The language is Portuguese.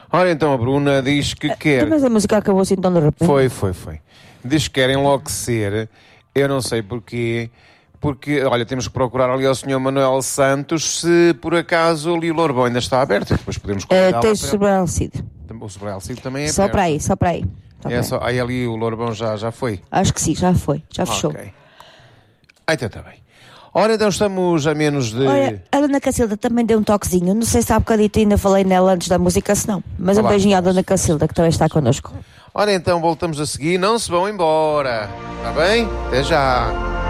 Ora, então a Bruna diz que quer... Mas a música acabou assim tão de repente. Foi. Diz que quer enlouquecer. Eu não sei porquê. Porque, olha, temos que procurar ali ao Sr. Manuel Santos se por acaso ali o Lorbão ainda está aberto. Depois podemos convidá-lo. Tens sobre a Alcide. O Sobre Alcide também é Só aberto. para aí. Aí ali o Lorbão já foi? Acho que sim, já foi. Já fechou. Ok. Então está bem. Ora, então estamos a menos de... Olha, a Dona Cacilda também deu um toquezinho. Não sei se há bocadito ainda falei nela antes da música, se não. Mas um beijinho à Dona Cacilda, que também está connosco. Ora, então voltamos a seguir. Não se vão embora. Está bem? Até já.